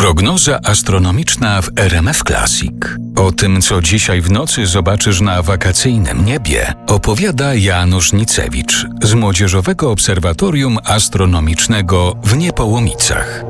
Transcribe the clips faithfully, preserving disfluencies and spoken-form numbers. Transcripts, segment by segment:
Prognoza astronomiczna w R M F Classic. O tym, co dzisiaj w nocy zobaczysz na wakacyjnym niebie, opowiada Janusz Nicewicz z Młodzieżowego Obserwatorium Astronomicznego w Niepołomicach.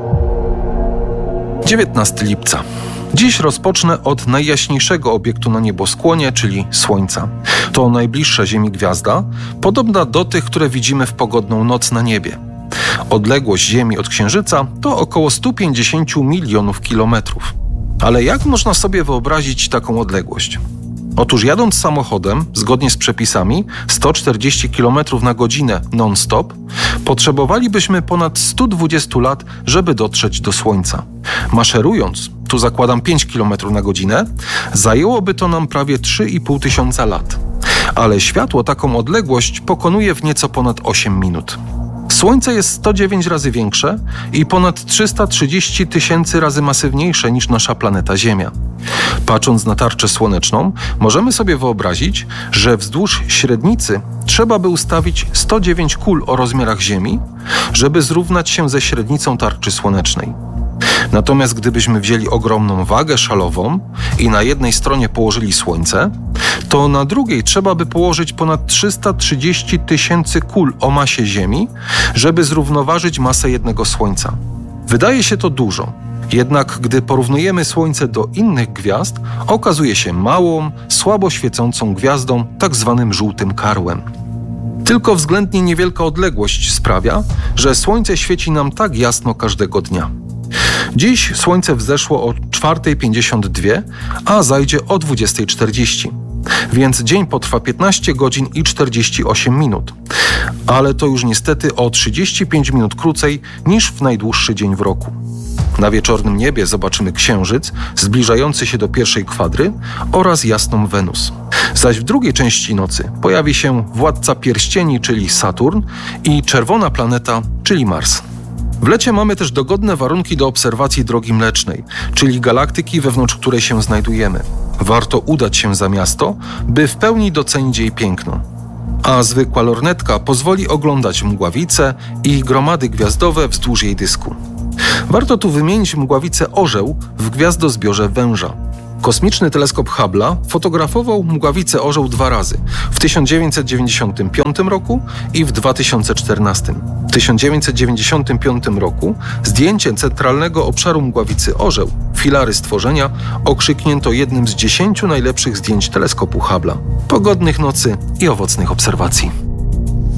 dziewiętnastego lipca. Dziś rozpocznę od najjaśniejszego obiektu na nieboskłonie, czyli Słońca. To najbliższa Ziemi gwiazda, podobna do tych, które widzimy w pogodną noc na niebie. Odległość Ziemi od Księżyca to około sto pięćdziesiąt milionów kilometrów. Ale jak można sobie wyobrazić taką odległość? Otóż jadąc samochodem, zgodnie z przepisami, sto czterdzieści kilometrów na godzinę non-stop, potrzebowalibyśmy ponad sto dwadzieścia lat, żeby dotrzeć do Słońca. Maszerując, tu zakładam pięć kilometrów na godzinę, zajęłoby to nam prawie trzy i pół tysiąca lat. Ale światło taką odległość pokonuje w nieco ponad osiem minut. Słońce jest sto dziewięć razy większe i ponad trzysta trzydzieści tysięcy razy masywniejsze niż nasza planeta Ziemia. Patrząc na tarczę słoneczną, możemy sobie wyobrazić, że wzdłuż średnicy trzeba by ustawić sto dziewięć kul o rozmiarach Ziemi, żeby zrównać się ze średnicą tarczy słonecznej. Natomiast gdybyśmy wzięli ogromną wagę szalową i na jednej stronie położyli Słońce, to na drugiej trzeba by położyć ponad trzysta trzydzieści tysięcy kul o masie Ziemi, żeby zrównoważyć masę jednego Słońca. Wydaje się to dużo, jednak gdy porównujemy Słońce do innych gwiazd, okazuje się małą, słabo świecącą gwiazdą, tak zwanym żółtym karłem. Tylko względnie niewielka odległość sprawia, że Słońce świeci nam tak jasno każdego dnia. Dziś Słońce wzeszło o czwarta pięćdziesiąt dwa, a zajdzie o dwudziesta czterdzieści. Więc dzień potrwa piętnaście godzin i czterdzieści osiem minut. Ale to już niestety o trzydzieści pięć minut krócej niż w najdłuższy dzień w roku. Na wieczornym niebie zobaczymy Księżyc zbliżający się do pierwszej kwadry oraz jasną Wenus. Zaś w drugiej części nocy pojawi się władca pierścieni, czyli Saturn, i czerwona planeta, czyli Mars. W lecie mamy też dogodne warunki do obserwacji Drogi Mlecznej, czyli galaktyki, wewnątrz której się znajdujemy. Warto udać się za miasto, by w pełni docenić jej piękno. A zwykła lornetka pozwoli oglądać mgławice i gromady gwiazdowe wzdłuż jej dysku. Warto tu wymienić mgławicę Orzeł w gwiazdozbiorze Węża. Kosmiczny teleskop Hubble'a fotografował mgławicę Orzeł dwa razy, w tysiąc dziewięćset dziewięćdziesiątym piątym roku i w dwa tysiące czternastym. W tysiąc dziewięćset dziewięćdziesiątym piątym roku zdjęcie centralnego obszaru mgławicy Orzeł, filary stworzenia, okrzyknięto jednym z dziesięciu najlepszych zdjęć teleskopu Hubble'a. Pogodnych nocy i owocnych obserwacji.